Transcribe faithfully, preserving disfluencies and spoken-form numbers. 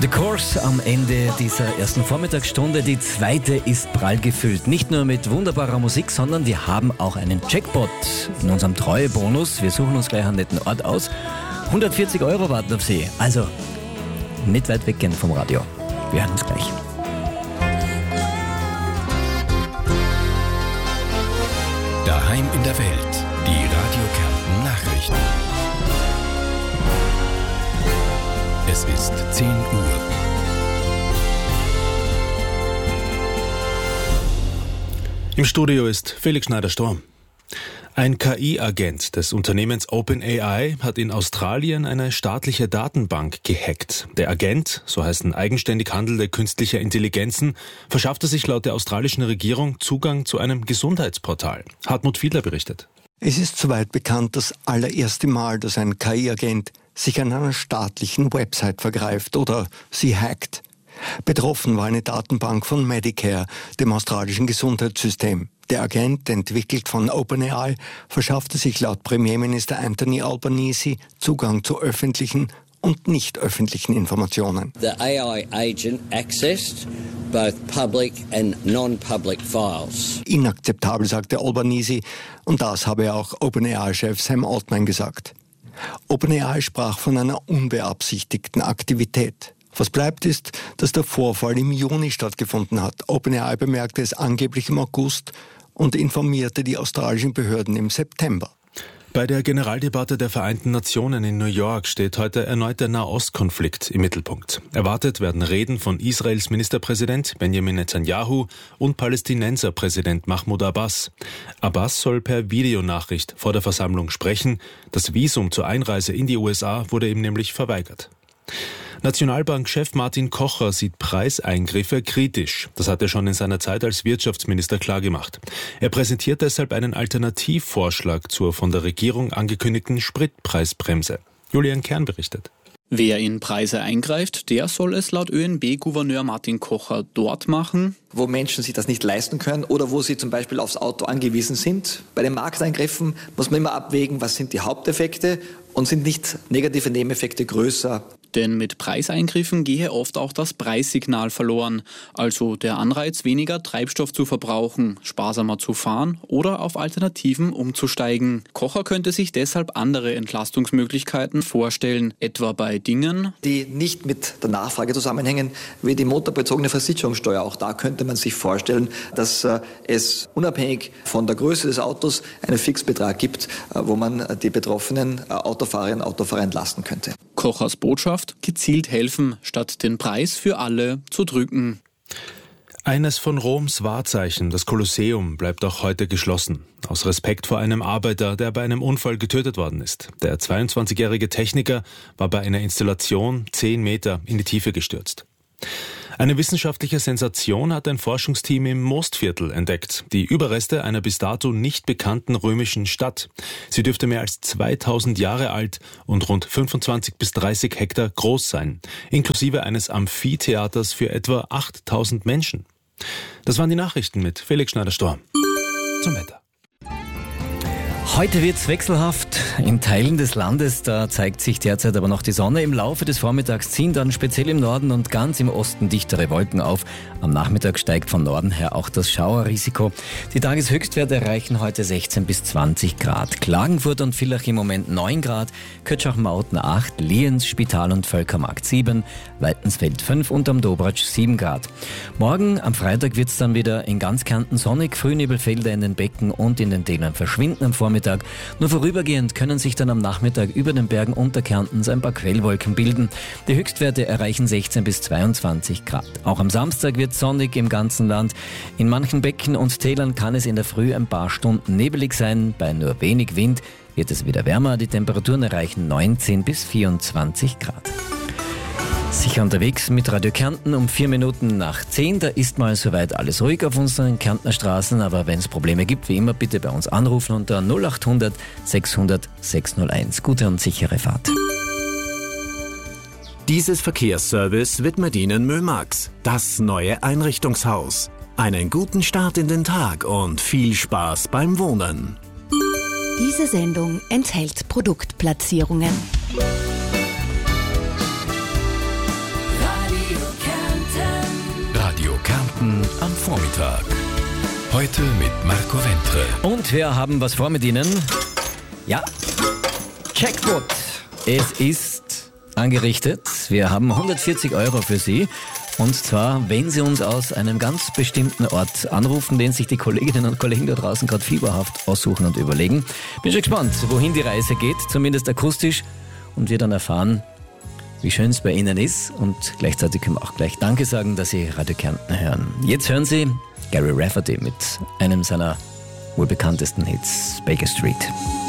The Course am Ende dieser ersten Vormittagsstunde. Die zweite ist prall gefüllt. Nicht nur mit wunderbarer Musik, sondern wir haben auch einen Jackpot in unserem Treuebonus. Wir suchen uns gleich einen netten Ort aus. hundertvierzig Euro warten auf Sie. Also nicht weit weggehen vom Radio. Wir hören uns gleich. Daheim in der Welt. Die Radio Kärnten Nachrichten. Es ist zehn Uhr. Im Studio ist Felix Schneider-Storm. Ein K I-Agent des Unternehmens OpenAI hat in Australien eine staatliche Datenbank gehackt. Der Agent, so heißen eigenständig handelnde künstliche Intelligenzen, verschaffte sich laut der australischen Regierung Zugang zu einem Gesundheitsportal. Hartmut Fiedler berichtet. Es ist soweit bekannt, das allererste Mal, dass ein K I-Agent sich an einer staatlichen Website vergreift oder sie hackt. Betroffen war eine Datenbank von Medicare, dem australischen Gesundheitssystem. Der Agent, entwickelt von OpenAI, verschaffte sich laut Premierminister Anthony Albanese Zugang zu öffentlichen und nicht öffentlichen Informationen. The A I agent accessed both public and non-public files. Inakzeptabel, sagte Albanese, und das habe auch OpenAI-Chef Sam Altman gesagt. OpenAI sprach von einer unbeabsichtigten Aktivität. Was bleibt ist, dass der Vorfall im Juni stattgefunden hat. OpenAI bemerkte es angeblich im August und informierte die australischen Behörden im September. Bei der Generaldebatte der Vereinten Nationen in New York steht heute erneut der Nahostkonflikt im Mittelpunkt. Erwartet werden Reden von Israels Ministerpräsident Benjamin Netanyahu und Palästinenserpräsident Mahmoud Abbas. Abbas soll per Videonachricht vor der Versammlung sprechen. Das Visum zur Einreise in die U S A wurde ihm nämlich verweigert. Nationalbankchef Martin Kocher sieht Preiseingriffe kritisch. Das hat er schon in seiner Zeit als Wirtschaftsminister klargemacht. Er präsentiert deshalb einen Alternativvorschlag zur von der Regierung angekündigten Spritpreisbremse. Julian Kern berichtet. Wer in Preise eingreift, der soll es laut Ö N B-Gouverneur Martin Kocher dort machen, wo Menschen sich das nicht leisten können oder wo sie zum Beispiel aufs Auto angewiesen sind. Bei den Markteingriffen muss man immer abwägen, was sind die Haupteffekte und sind nicht negative Nebeneffekte größer. Denn mit Preiseingriffen gehe oft auch das Preissignal verloren, also der Anreiz, weniger Treibstoff zu verbrauchen, sparsamer zu fahren oder auf Alternativen umzusteigen. Kocher könnte sich deshalb andere Entlastungsmöglichkeiten vorstellen, etwa bei Dingen, die nicht mit der Nachfrage zusammenhängen, wie die motorbezogene Versicherungssteuer. Auch da könnte man sich vorstellen, dass äh, es unabhängig von der Größe des Autos einen Fixbetrag gibt, äh, wo man die betroffenen äh, Autofahrerinnen und Autofahrer entlasten könnte. Kochers Botschaft: gezielt helfen, statt den Preis für alle zu drücken. Eines von Roms Wahrzeichen, das Kolosseum, bleibt auch heute geschlossen. Aus Respekt vor einem Arbeiter, der bei einem Unfall getötet worden ist. Der zweiundzwanzigjährige Techniker war bei einer Installation zehn Meter in die Tiefe gestürzt. Eine wissenschaftliche Sensation hat ein Forschungsteam im Mostviertel entdeckt. Die Überreste einer bis dato nicht bekannten römischen Stadt. Sie dürfte mehr als zweitausend Jahre alt und rund fünfundzwanzig bis dreißig Hektar groß sein. Inklusive eines Amphitheaters für etwa achttausend Menschen. Das waren die Nachrichten mit Felix Schneider-Storm. Zum Wetter. Heute wird's wechselhaft. In Teilen des Landes, da zeigt sich derzeit aber noch die Sonne. Im Laufe des Vormittags ziehen dann speziell im Norden und ganz im Osten dichtere Wolken auf. Am Nachmittag steigt von Norden her auch das Schauerrisiko. Die Tageshöchstwerte erreichen heute sechzehn bis zwanzig Grad. Klagenfurt und Villach im Moment neun Grad, Kötschach-Mauten acht, Lienz, Spital und Völkermarkt sieben, Weitensfeld fünf und am Dobratsch sieben Grad. Morgen, am Freitag, wird's dann wieder in ganz Kärnten sonnig. Frühnebelfelder in den Becken und in den Tälern verschwinden am Vormittag. Nur vorübergehend können sich dann am Nachmittag über den Bergen Unterkärntens ein paar Quellwolken bilden. Die Höchstwerte erreichen sechzehn bis zweiundzwanzig Grad. Auch am Samstag wird sonnig im ganzen Land. In manchen Becken und Tälern kann es in der Früh ein paar Stunden nebelig sein. Bei nur wenig Wind wird es wieder wärmer. Die Temperaturen erreichen neunzehn bis vierundzwanzig Grad. Sicher unterwegs mit Radio Kärnten um vier Minuten nach zehn. Da ist mal soweit alles ruhig auf unseren Kärntner Straßen. Aber wenn es Probleme gibt, wie immer, bitte bei uns anrufen unter null acht hundert sechshundert sechshunderteins. Gute und sichere Fahrt. Dieses Verkehrsservice widmet Ihnen Mömax, das neue Einrichtungshaus. Einen guten Start in den Tag und viel Spaß beim Wohnen. Diese Sendung enthält Produktplatzierungen. Radio Vormittag. Heute mit Marco Ventre. Und wir haben was vor mit Ihnen. Ja, Jackpot. Es ist angerichtet. Wir haben hundertvierzig Euro für Sie. Und zwar, wenn Sie uns aus einem ganz bestimmten Ort anrufen, den sich die Kolleginnen und Kollegen da draußen gerade fieberhaft aussuchen und überlegen. Bin schon gespannt, wohin die Reise geht, zumindest akustisch. Und wir dann erfahren, wie schön es bei Ihnen ist. Und gleichzeitig können wir auch gleich Danke sagen, dass Sie Radio Kärnten hören. Jetzt hören Sie Gary Rafferty mit einem seiner wohl bekanntesten Hits, Baker Street.